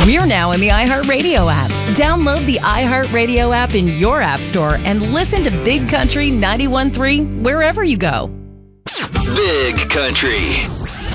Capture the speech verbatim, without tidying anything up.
We're now in the iHeartRadio app. Download the iHeartRadio app in your app store and listen to Big Country ninety-one point three wherever you go. Big Country.